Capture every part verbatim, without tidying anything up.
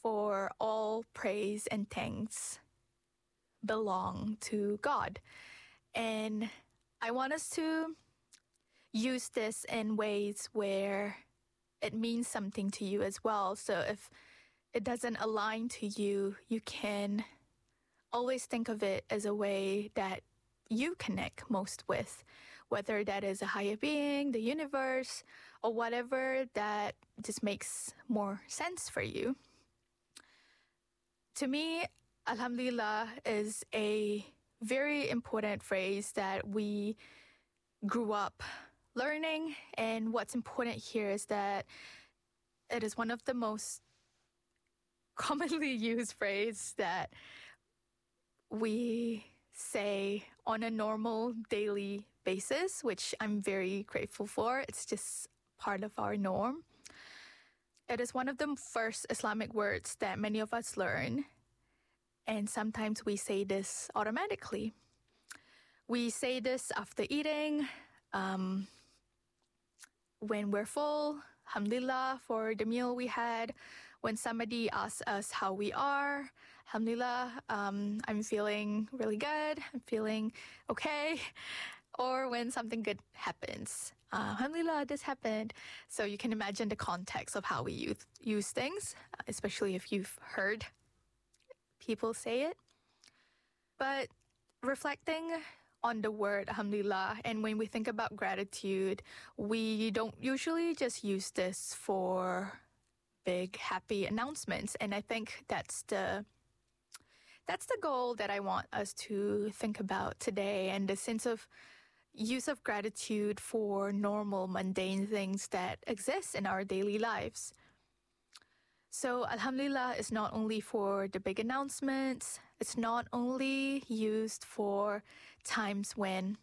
for all praise and thanks belong to God. And I want us to use this in ways where it means something to you as well. So if it doesn't align to you, you can always think of it as a way that you connect most with, whether that is a higher being, the universe, or whatever that just makes more sense for you. To me, Alhamdulillah is a very important phrase that we grew up learning, and what's important here is that it is one of the most commonly used phrases that we say on a normal daily basis, which I'm very grateful for. It's just part of our norm. It is one of the first Islamic words that many of us learn, and sometimes we say this automatically. We say this after eating, um, when we're full, alhamdulillah for the meal we had. When somebody asks us how we are, alhamdulillah, um, I'm feeling really good, I'm feeling okay. Or when something good happens, uh, alhamdulillah, this happened. So you can imagine the context of how we use, use things, especially if you've heard people say it. But reflecting on the word alhamdulillah, and when we think about gratitude, we don't usually just use this for big happy announcements. And I think that's the that's the goal that I want us to think about today, and the sense of use of gratitude for normal mundane things that exist in our daily lives. So alhamdulillah is not only for the big announcements, it's not only used for times when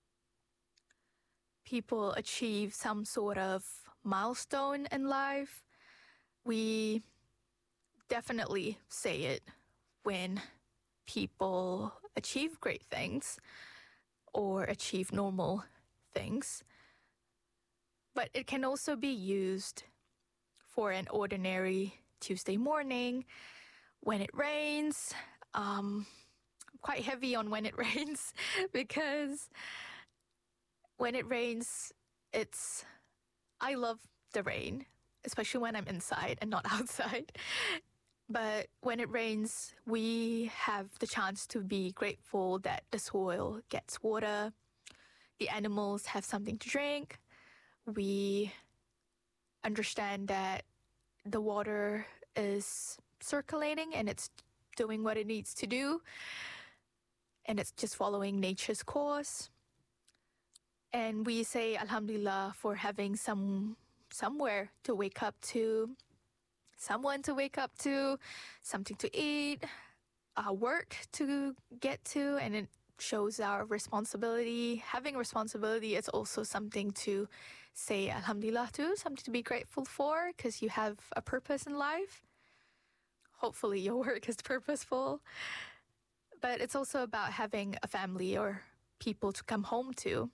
people achieve some sort of milestone in life. We definitely say it when people achieve great things or achieve normal things. But it can also be used for an ordinary Tuesday morning when it rains. Um, I'm quite heavy on when it rains because when it rains, it's I love the rain, especially when I'm inside and not outside. But when it rains, we have the chance to be grateful that the soil gets water, the animals have something to drink. We understand that the water is circulating and it's doing what it needs to do, and it's just following nature's course. And we say alhamdulillah for having some somewhere to wake up to, someone to wake up to, something to eat, uh, work to get to, and it shows our responsibility. Having responsibility is also something to say alhamdulillah to, something to be grateful for, because you have a purpose in life. Hopefully your work is purposeful. But it's also about having a family or people to come home to.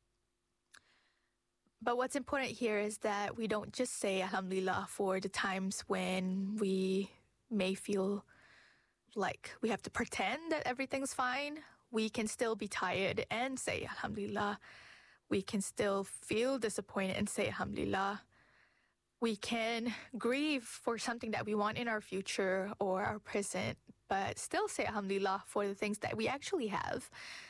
But what's important here is that we don't just say alhamdulillah for the times when we may feel like we have to pretend that everything's fine. We can still be tired and say alhamdulillah. We can still feel disappointed and say alhamdulillah. We can grieve for something that we want in our future or our present, but still say alhamdulillah for the things that we actually have,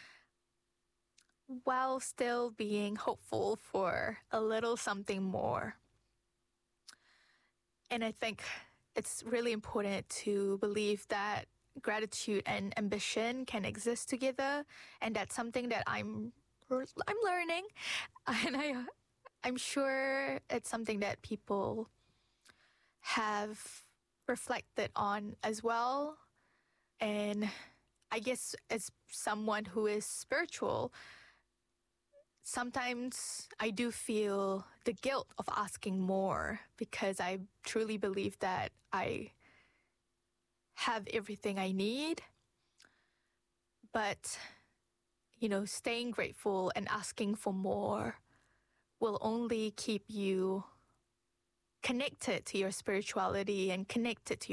while still being hopeful for a little something more. And I think it's really important to believe that gratitude and ambition can exist together, and that's something that I'm I'm learning, and I I'm sure it's something that people have reflected on as well. And I guess as someone who is spiritual, sometimes I do feel the guilt of asking more, because I truly believe that I have everything I need. But, you know, staying grateful and asking for more will only keep you connected to your spirituality and connected to